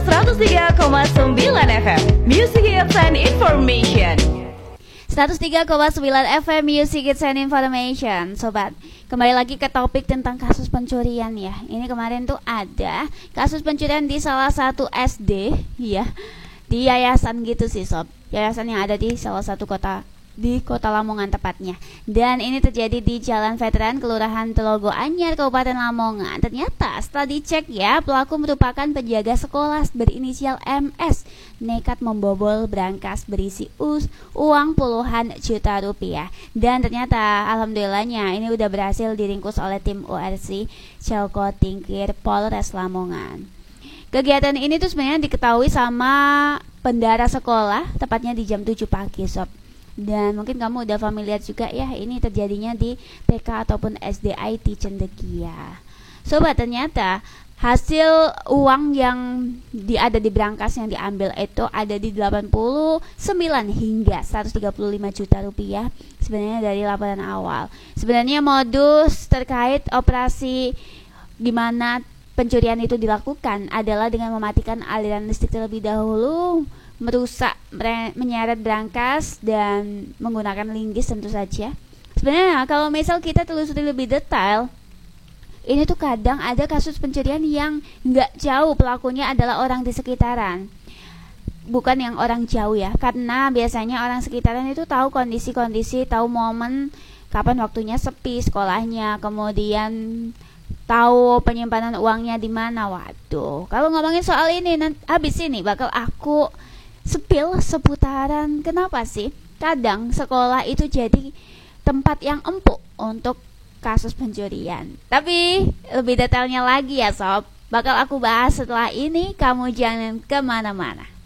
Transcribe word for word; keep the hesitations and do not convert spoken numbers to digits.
seratus tiga koma sembilan F M Music Hits and Information. seratus tiga koma sembilan F M Music Hits and Information. Sobat, kembali lagi ke topik tentang kasus pencurian ya. Ini kemarin tuh ada kasus pencurian di salah satu S D ya, di yayasan gitu sih sob. Yayasan yang ada di salah satu kota di Kota Lamongan tepatnya. Dan ini terjadi di Jalan Veteran, Kelurahan Telogo Anyar, Kabupaten Lamongan. Ternyata setelah dicek ya, pelaku merupakan penjaga sekolah berinisial M S, nekat membobol brankas berisi us uang puluhan juta rupiah. Dan ternyata alhamdulillahnya ini udah berhasil diringkus oleh tim O R C Celko Tingkir Polres Lamongan. Kegiatan ini tuh sebenarnya diketahui sama bendara sekolah, tepatnya di jam tujuh pagi sob. Dan mungkin kamu udah familiar juga ya, ini terjadinya di T K ataupun S D I T Cendekia. Sobat, ternyata hasil uang yang di, ada di brankas yang diambil itu ada di delapan puluh sembilan hingga seratus tiga puluh lima juta rupiah sebenarnya dari laporan awal. Sebenarnya modus terkait operasi gimana pencurian itu dilakukan adalah dengan mematikan aliran listrik terlebih dahulu, merusak, menyeret brankas, dan menggunakan linggis tentu saja. Sebenarnya kalau misal kita telusuri lebih detail, ini tuh kadang ada kasus pencurian yang nggak jauh pelakunya adalah orang di sekitaran, bukan yang orang jauh ya, karena biasanya orang sekitaran itu tahu kondisi-kondisi, tahu momen kapan waktunya sepi sekolahnya, kemudian tahu penyimpanan uangnya di mana. Waduh, kalau ngomongin soal ini nanti, habis ini bakal aku spill seputaran kenapa sih kadang sekolah itu jadi tempat yang empuk untuk kasus pencurian. Tapi lebih detailnya lagi ya sob, bakal aku bahas setelah ini. Kamu jangan kemana-mana.